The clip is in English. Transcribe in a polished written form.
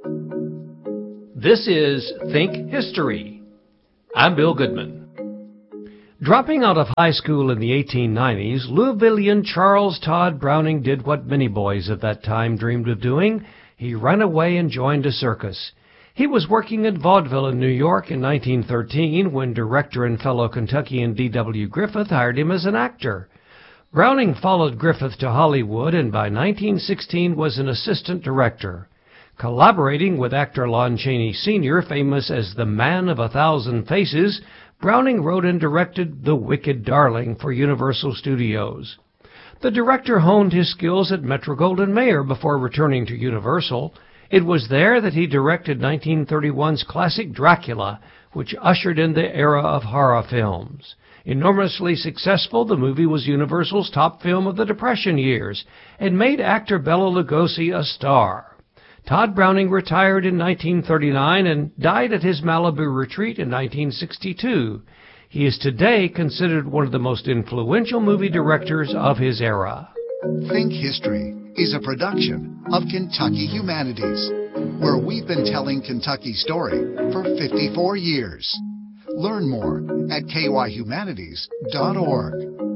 This is Think History. I'm Bill Goodman. Dropping out of high school in the 1890s, Louisvillian Charles Todd Browning did what many boys of that time dreamed of doing. He ran away and joined a circus. He was working in vaudeville in New York in 1913 when director and fellow Kentuckian D.W. Griffith hired him as an actor. Browning followed Griffith to Hollywood and by 1916 was an assistant director. Collaborating with actor Lon Chaney Sr., famous as the Man of 1,000 Faces, Browning wrote and directed The Wicked Darling for Universal Studios. The director honed his skills at Metro-Goldwyn-Mayer before returning to Universal. It was there that he directed 1931's classic Dracula, which ushered in the era of horror films. Enormously successful, the movie was Universal's top film of the Depression years and made actor Bela Lugosi a star. Todd Browning retired in 1939 and died at his Malibu retreat in 1962. He is today considered one of the most influential movie directors of his era. Think History is a production of Kentucky Humanities, where we've been telling Kentucky's story for 54 years. Learn more at kyhumanities.org.